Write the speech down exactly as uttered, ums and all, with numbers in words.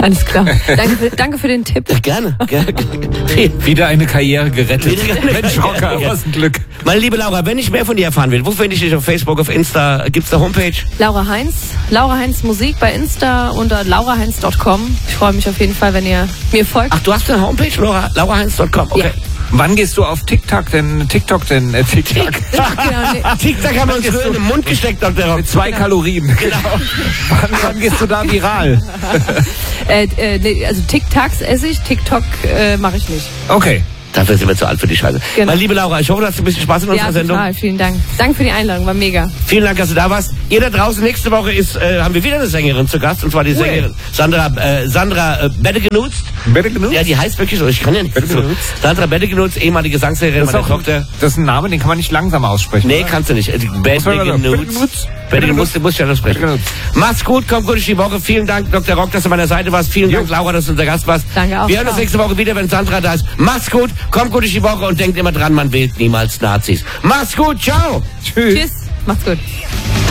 Alles klar. Danke für, danke für den Tipp. Ja, gerne, gerne. Wieder eine Karriere gerettet. Wieder eine Mensch, Rocker, was ein Glück. Meine liebe Laura, wenn ich mehr von dir erfahren will, wo finde ich dich auf Facebook, auf Insta? Gibt's da Homepage? Laura Heinz. Laura Heinz Musik bei Insta unter laura heinz punkt com. Ich freue mich auf jeden Fall, wenn ihr mir folgt. Ach, du hast eine Homepage, Laura, laura heinz punkt com? Okay. Ja. Wann gehst du auf TikTok denn? TikTok denn? Äh, TikTok. Genau, nee. TikTok haben wir uns früher in den Mund gesteckt, Doktor Rock. Mit zwei Kalorien. Genau. wann, wann gehst du da viral? äh, äh, nee, also TikToks esse ich, TikTok äh, mache ich nicht. Okay. Dafür sind wir zu alt für die Scheiße. Genau. Meine liebe Laura, ich hoffe, du hast ein bisschen Spaß in unserer Ja, Sendung. total. Vielen Dank. Danke für die Einladung, war mega. Vielen Dank, dass du da warst. Ihr da draußen, nächste Woche ist, äh, haben wir wieder eine Sängerin zu Gast, und zwar die Sängerin Sandra, äh, Sandra äh, Bettegenutz. Bettegenutz? Ja, die heißt wirklich so, ich kann ja nicht. So. Sandra Bettegenutz, ehemalige Gesangslehrerin meiner Tochter. Das ist ein Name, den kann man nicht langsam aussprechen. Nee, oder? kannst du nicht. Bettegenutz. Bettegenutz, muss ich ja das sprechen. Mach's gut, komm gut durch die Woche. Vielen Dank, Doktor Rock, dass du an meiner Seite warst. Vielen Dank, Laura, dass du unser Gast warst. Danke auch. Wir hören uns nächste Woche wieder, wenn Sandra da ist. Mach's gut, komm gut durch die Woche und denkt immer dran, man wählt niemals Nazis. Mach's gut, ciao. Tschüss. Tschüss. Macht's gut.